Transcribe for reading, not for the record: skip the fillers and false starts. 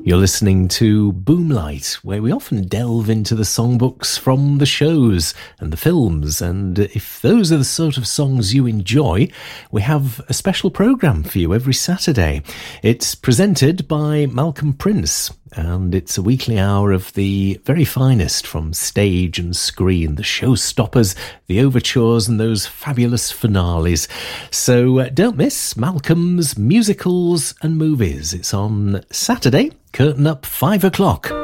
You're listening to Boomlight, where we often delve into the songbooks from the shows and the films, and if those are the sort of songs you enjoy, we have a special programme for you every Saturday. It's presented by Malcolm Prince, and it's a weekly hour of the very finest from stage and screen, the showstoppers, the overtures, and those fabulous finales. So don't miss Malcolm's Musicals and Movies. It's on Saturday, curtain up 5 o'clock.